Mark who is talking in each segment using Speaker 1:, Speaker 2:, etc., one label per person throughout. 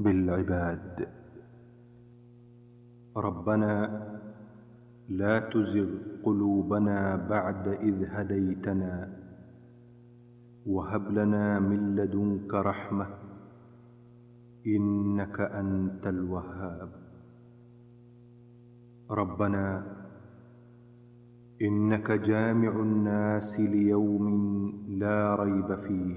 Speaker 1: بالعباد. ربنا لا تزغ قلوبنا بعد إذ هديتنا وهب لنا من لدنك رحمة إنك أنت الوهاب. ربنا إنك جامع الناس ليوم لا ريب فيه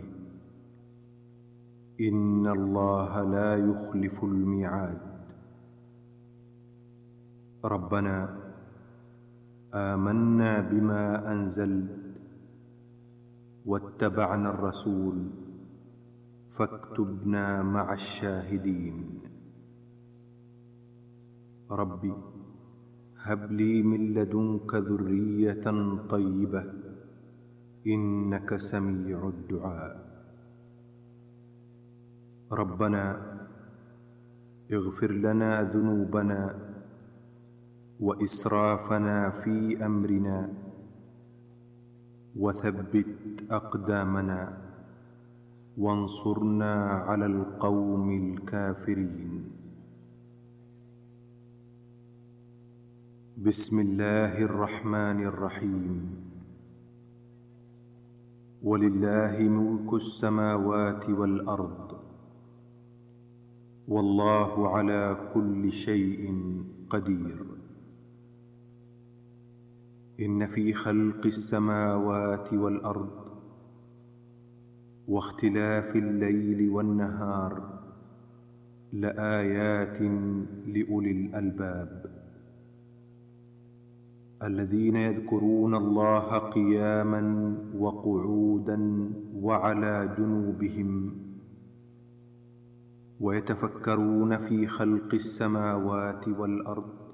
Speaker 1: إن الله لا يخلف الميعاد. ربنا آمنا بما أنزلت واتبعنا الرسول فاكتبنا مع الشاهدين. رب هب لي من لدنك ذرية طيبة إنك سميع الدعاء. ربنا اغفر لنا ذنوبنا وإسرافنا في أمرنا وثبت أقدامنا وانصرنا على القوم الكافرين. بسم الله الرحمن الرحيم. ولله ملك السماوات والأرض والله على كل شيء قدير. إن في خلق السماوات والأرض واختلاف الليل والنهار لآيات لأولي الألباب الذين يذكرون الله قياما وقعودا وعلى جنوبهم ويتفكرون في خلق السماوات والأرض